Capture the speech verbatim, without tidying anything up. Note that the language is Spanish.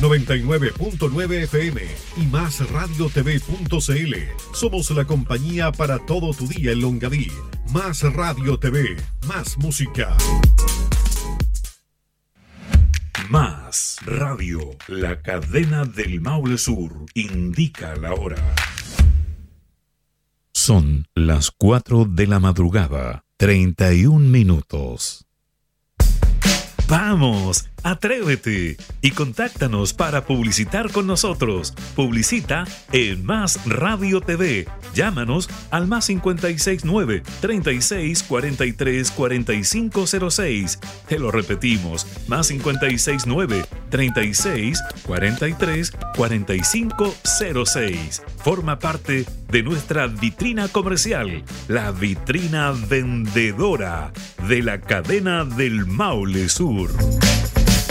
noventa y nueve punto nueve F M y más radio t v punto c l. Somos la compañía para todo tu día en Longaví. Más Radio T V, más música. Más Radio, la cadena del Maule Sur, indica la hora. Son las cuatro de la madrugada, treinta y un minutos. ¡Vamos! ¡Atrévete! Y contáctanos para publicitar con nosotros. Publicita en Más Radio T V. Llámanos al más cincuenta y seis nueve, treinta y seis, cuarenta y tres, cuarenta y cinco cero seis. Te lo repetimos, más cincuenta y seis nueve, treinta y seis, cuarenta y tres, cuarenta y cinco cero seis. Forma parte de nuestra vitrina comercial, la vitrina vendedora de la cadena del Maule Sur.